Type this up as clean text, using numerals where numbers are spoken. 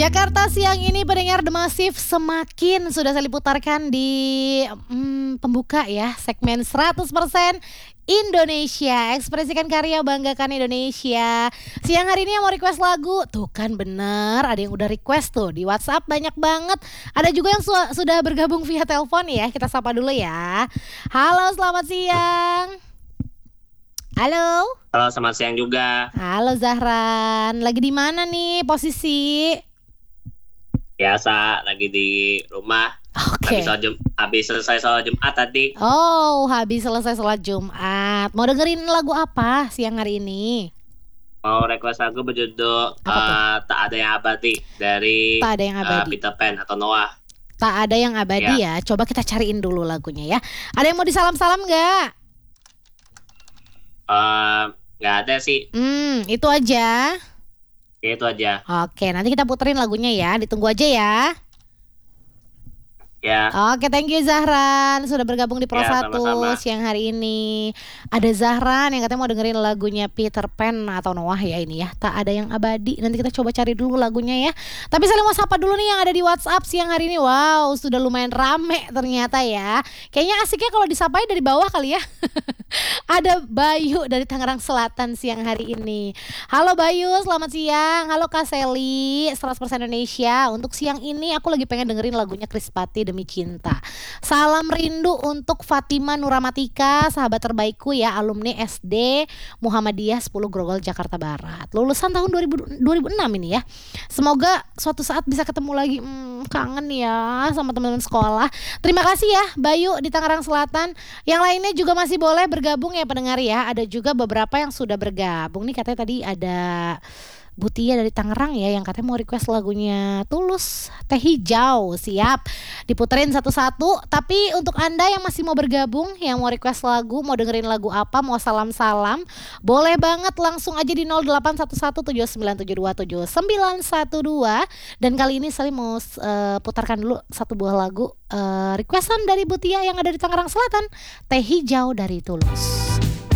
Jakarta siang ini pendengar The Massive semakin sudah saya putarkan di pembuka ya segmen 100% Indonesia. Ekspresikan karya, banggakan Indonesia. Siang hari ini yang mau request lagu, tuh kan bener, ada yang udah request tuh di WhatsApp banyak banget. Ada juga yang sudah bergabung via telepon ya. Kita sapa dulu ya. Halo, selamat siang. Halo. Halo, selamat siang juga. Halo Zahran, lagi di mana nih posisi? Biasa lagi di rumah. Oke. Habis selesai sholat Jumat tadi. Oh, habis selesai sholat Jumat. Mau dengerin lagu apa siang hari ini? Mau request lagu berjudul Tak Ada Yang Abadi dari Tak Ada Yang Abadi. Peter Pan atau Noah. Tak Ada Yang Abadi ya. Coba kita cariin dulu lagunya ya. Ada yang mau disalam-salam nggak? Nggak ada sih. Itu aja. Ya, itu aja. Oke, nanti kita puterin lagunya ya. Ditunggu aja ya. Ya. Oke, thank you Zahran sudah bergabung di Pro 1 siang hari ini. Ada Zahran yang katanya mau dengerin lagunya Peter Pan atau Noah ya ini ya. Tak Ada Yang Abadi. Nanti kita coba cari dulu lagunya ya. Tapi saya mau sapa dulu nih yang ada di WhatsApp siang hari ini. Wow, sudah lumayan rame ternyata ya. Kayaknya asiknya kalau disapai dari bawah kali ya. Ada Bayu dari Tangerang Selatan siang hari ini. Halo Bayu, selamat siang. Halo Kak Seli, 100% Indonesia. Untuk siang ini aku lagi pengen dengerin lagunya Krispati Demi Cinta. Salam rindu untuk Fatima Nuramatika, sahabat terbaikku ya, alumni SD Muhammadiyah 10 Grogol Jakarta Barat. Lulusan tahun 2006 ini ya. Semoga suatu saat bisa ketemu lagi. Kangen ya sama teman-teman sekolah. Terima kasih ya Bayu di Tangerang Selatan. Yang lainnya juga masih boleh bergabung ya pendengar ya. Ada juga beberapa yang sudah bergabung nih, katanya tadi ada Butia dari Tangerang ya yang katanya mau request lagunya Tulus, Teh Hijau. Siap diputerin satu-satu. Tapi untuk Anda yang masih mau bergabung, yang mau request lagu, mau dengerin lagu apa, mau salam-salam, boleh banget langsung aja di 081179727912. Dan kali ini saya mau putarkan dulu satu buah lagu requestan dari Butia yang ada di Tangerang Selatan, Teh Hijau dari Tulus.